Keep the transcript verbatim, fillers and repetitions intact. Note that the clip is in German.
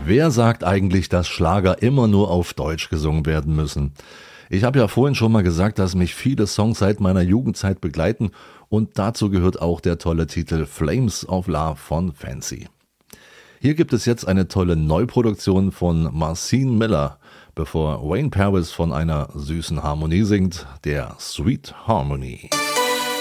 Wer sagt eigentlich, dass Schlager immer nur auf Deutsch gesungen werden müssen? Ich habe ja vorhin schon mal gesagt, dass mich viele Songs seit meiner Jugendzeit begleiten und dazu gehört auch der tolle Titel Flames of Love von Fancy. Hier gibt es jetzt eine tolle Neuproduktion von Marcin Miller, bevor Wayne Paris von einer süßen Harmonie singt, der Sweet Harmony.